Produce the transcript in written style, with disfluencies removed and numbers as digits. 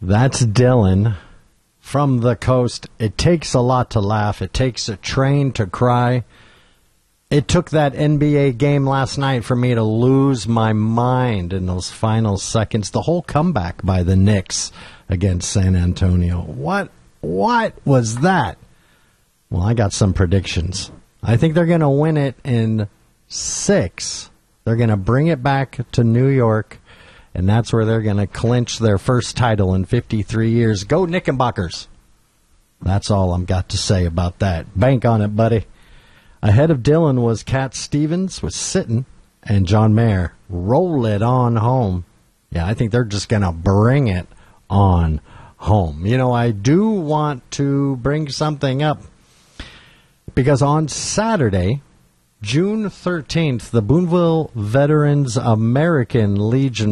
That's Dylan from the coast. It takes a lot to laugh. It takes a train to cry. It took that NBA game last night for me to lose my mind in those final seconds. The whole comeback by the Knicks against San Antonio. What was that? Well, I got some predictions. I think they're going to win it in 6. They're going to bring it back to New York, and that's where they're going to clinch their first title in 53 years. Go Knickerbockers. That's all I've got to say about that. Bank on it, buddy. Ahead of Dylan was Cat Stevens with Sittin', and John Mayer, Roll It On Home. Yeah, I think they're just going to bring it on home. You know, I do want to bring something up, because on Saturday, June 13th, the Boonville Veterans American Legion